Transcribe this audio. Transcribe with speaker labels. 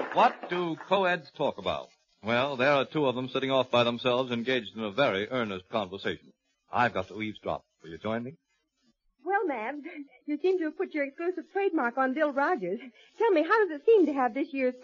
Speaker 1: What do co-eds talk about? Well, there are two of them sitting off by themselves, engaged in a very earnest conversation. I've got to eavesdrop. Will you join me?
Speaker 2: Well, Mab, you seem to have put your exclusive trademark on Bill Rogers. Tell me, how does it seem to have this year's